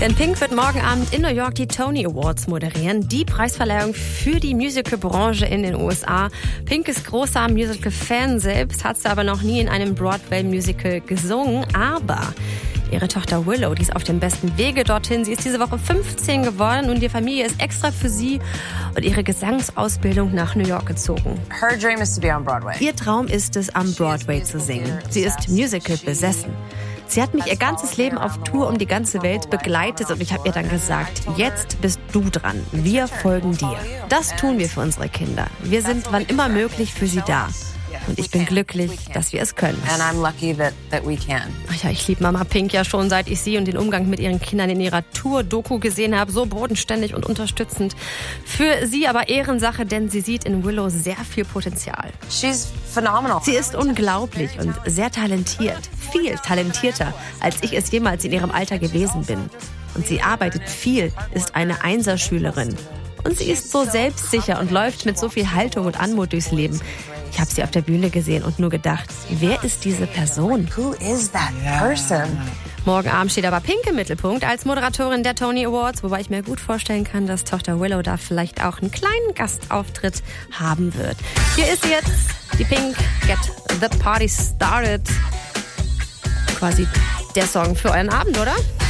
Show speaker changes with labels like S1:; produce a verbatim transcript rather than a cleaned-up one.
S1: Denn Pink wird morgen Abend in New York die Tony Awards moderieren, die Preisverleihung für die Musical-Branche in den U S A. Pink ist großer Musical-Fan selbst, hat sie aber noch nie in einem Broadway-Musical gesungen, aber ihre Tochter Willow, die ist auf dem besten Wege dorthin. Sie ist diese Woche fünfzehn geworden und die Familie ist extra für sie und ihre Gesangsausbildung nach New York gezogen.
S2: Her dream is to be on Broadway.
S1: Ihr Traum ist es, am Broadway zu singen. Sie ist Musical besessen. Sie hat mich ihr ganzes Leben auf Tour um die ganze Welt begleitet und ich habe ihr dann gesagt, jetzt bist du dran. Wir folgen dir. Das tun wir für unsere Kinder. Wir sind wann immer möglich für sie da. Und ich bin glücklich, dass wir es können.
S2: And I'm lucky that, that we can.
S1: Ach ja, ich liebe Mama Pink ja schon, seit ich sie und den Umgang mit ihren Kindern in ihrer Tour-Doku gesehen habe. So bodenständig und unterstützend. Für sie aber Ehrensache, denn sie sieht in Willow sehr viel Potenzial.
S2: She's phenomenal.
S1: Sie ist unglaublich und sehr talentiert. Viel talentierter, als ich es jemals in ihrem Alter gewesen bin. Und sie arbeitet viel, ist eine Einserschülerin. Und sie ist so selbstsicher und läuft mit so viel Haltung und Anmut durchs Leben. Ich habe sie auf der Bühne gesehen und nur gedacht, wer ist diese Person?
S2: Who is that person?
S1: Morgen Abend steht aber Pink im Mittelpunkt als Moderatorin der Tony Awards, wobei ich mir gut vorstellen kann, dass Tochter Willow da vielleicht auch einen kleinen Gastauftritt haben wird. Hier ist jetzt die Pink, Get the Party Started. Quasi der Song für euren Abend, oder?